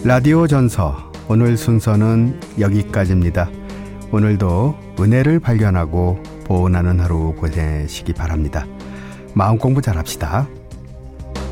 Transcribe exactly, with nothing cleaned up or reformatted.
라디오 전서 오늘 순서는 여기까지입니다. 오늘도 은혜를 발견하고 보온하는 하루 보내시기 바랍니다. 마음공부 잘합시다.